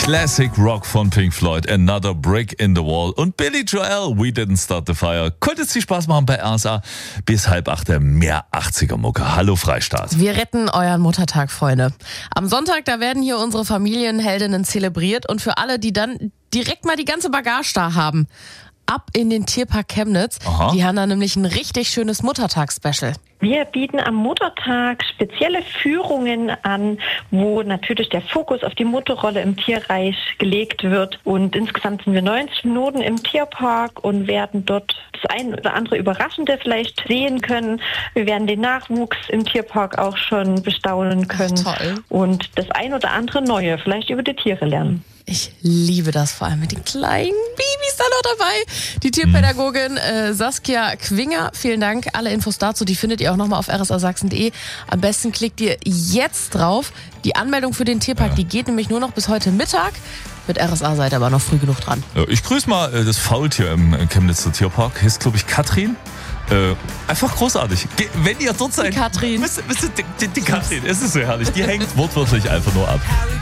Classic Rock von Pink Floyd, Another Brick in the Wall und Billy Joel, We Didn't Start the Fire. Könnte es dir Spaß machen bei RSA bis 7:30 der mehr 80er-Mucke. Hallo Freistaat. Wir retten euren Muttertag, Freunde. Am Sonntag, da werden hier unsere Familienheldinnen zelebriert und für alle, die dann direkt mal die ganze Bagage da haben, ab in den Tierpark Chemnitz. Aha. Die haben da nämlich ein richtig schönes Muttertags-Special. Wir bieten am Muttertag spezielle Führungen an, wo natürlich der Fokus auf die Mutterrolle im Tierreich gelegt wird. Und insgesamt sind wir 90 Minuten im Tierpark und werden dort das ein oder andere Überraschende vielleicht sehen können. Wir werden den Nachwuchs im Tierpark auch schon bestaunen können. Ach, toll. Und das ein oder andere Neue vielleicht über die Tiere lernen. Ich liebe das, vor allem mit den kleinen Babys da noch dabei. Die Tierpädagogin Saskia Quinger, vielen Dank. Alle Infos dazu, die findet ihr auch nochmal auf rsasachsen.de. Am besten klickt ihr jetzt drauf. Die Anmeldung für den Tierpark, die geht nämlich nur noch bis heute Mittag. Mit RSA seid ihr aber noch früh genug dran. Ja, ich grüße mal das Faultier im Chemnitzer Tierpark. Heißt, glaube ich, Katrin. Einfach großartig. Wenn ihr dort seid, Die Katrin. Die Katrin, es ist so herrlich. Die hängt wortwörtlich einfach nur ab.